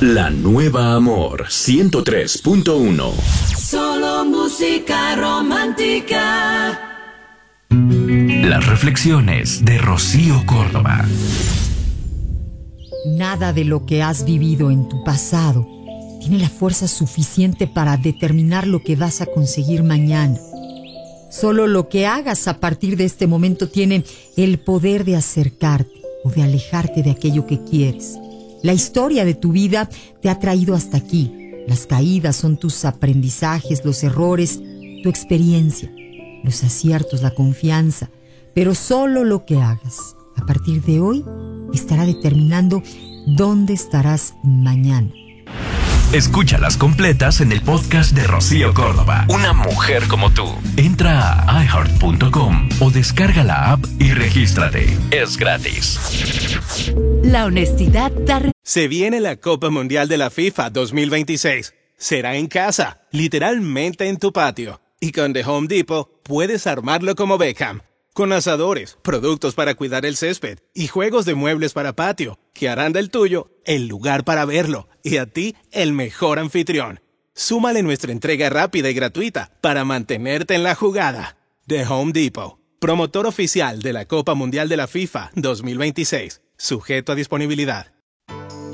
La nueva Amor 103.1. Solo música romántica. Las reflexiones de Rocío Córdoba. Nada de lo que has vivido en tu pasado tiene la fuerza suficiente para determinar lo que vas a conseguir mañana. Solo lo que hagas a partir de este momento tiene el poder de acercarte o de alejarte de aquello que quieres. La historia de tu vida te ha traído hasta aquí. Las caídas son tus aprendizajes, los errores, tu experiencia, los aciertos, la confianza. Pero solo lo que hagas a partir de hoy estará determinando dónde estarás mañana. Escúchalas completas en el podcast de Rocío Córdoba. Una mujer como tú. Entra a iHeart.com o descarga la app y regístrate. Es gratis. La honestidad da... Se viene la Copa Mundial de la FIFA 2026. Será en casa, literalmente en tu patio. Y con The Home Depot puedes armarlo como Beckham. Con asadores, productos para cuidar el césped y juegos de muebles para patio, que harán del tuyo el lugar para verlo y a ti el mejor anfitrión. Súmale nuestra entrega rápida y gratuita para mantenerte en la jugada. The Home Depot, promotor oficial de la Copa Mundial de la FIFA 2026, sujeto a disponibilidad.